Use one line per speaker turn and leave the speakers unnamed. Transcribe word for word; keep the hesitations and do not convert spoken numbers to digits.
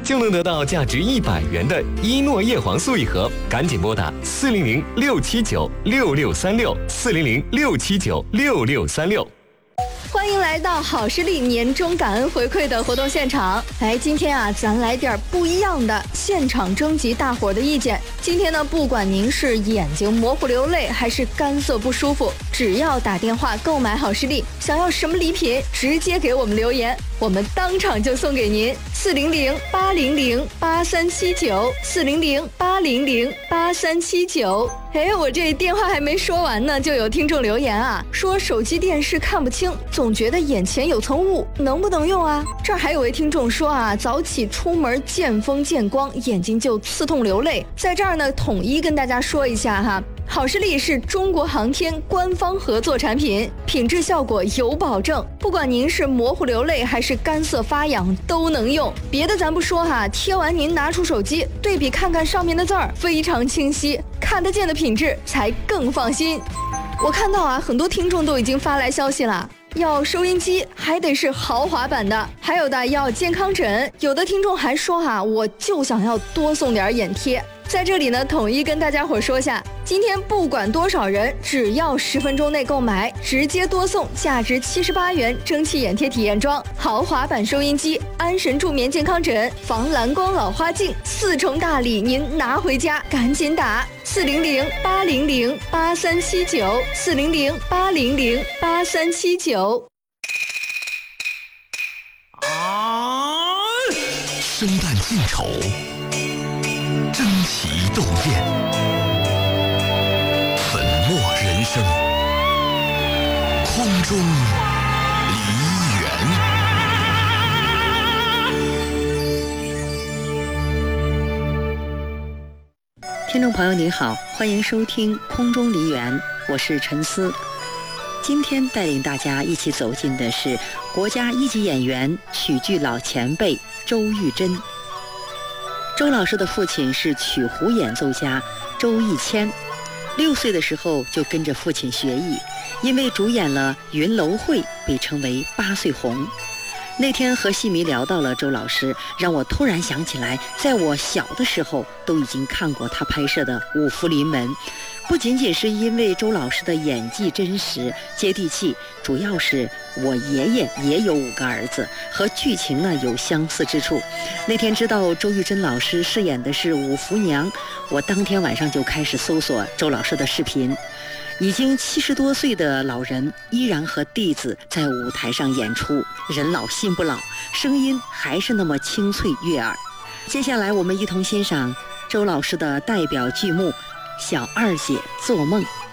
就能得到价值一百元的伊诺叶黄素一盒，赶紧拨打四零零六七九六六三六四零零六七九六六三六。
欢迎来到好视力年终感恩回馈的活动现场。哎，今天啊，咱来点不一样的，现场征集大伙儿的意见。今天呢，不管您是眼睛模糊流泪，还是干涩不舒服，只要打电话购买好视力，想要什么礼品，直接给我们留言，我们当场就送给您。四零零八零零八三七九，四零零八零零八三七九。哎，我这电话还没说完呢，就有听众留言啊，说手机电视看不清，总觉得眼前有层雾，能不能用啊？这儿还有位听众说啊，早起出门见风见光，眼睛就刺痛流泪。在这儿呢，统一跟大家说一下哈。好视力是中国航天官方合作产品，品质效果有保证，不管您是模糊流泪还是干涩发痒都能用。别的咱不说哈，贴完您拿出手机对比看看上面的字儿，非常清晰，看得见的品质才更放心。我看到啊，很多听众都已经发来消息了，要收音机还得是豪华版的，还有的要健康枕，有的听众还说哈、啊，我就想要多送点眼贴。在这里呢，统一跟大家伙说下，今天不管多少人，只要十分钟内购买，直接多送价值七十八元蒸汽眼贴体验装、豪华版收音机、安神助眠健康枕、防蓝光老花镜，四重大礼您拿回家，赶紧打四零零八零零八三七九，四零零八零零八三七九。
啊！生旦净丑，争奇斗艳，粉墨人生，空中梨园。
听众朋友您好，欢迎收听空中梨园，我是陈思。今天带领大家一起走进的是国家一级演员、曲剧老前辈周玉珍。周老师的父亲是曲胡演奏家周逸谦，六岁的时候就跟着父亲学艺，因为主演了《云楼会》被称为八岁红。那天和戏迷聊到了周老师，让我突然想起来，在我小的时候都已经看过他拍摄的《五福临门》，不仅仅是因为周老师的演技真实接地气，主要是我爷爷也有五个儿子，和剧情呢有相似之处。那天知道周玉珍老师饰演的是五福娘，我当天晚上就开始搜索周老师的视频。已经七十多岁的老人依然和弟子在舞台上演出，人老心不老，声音还是那么清脆悦耳。接下来我们一同欣赏周老师的代表剧目《小二姐做梦》。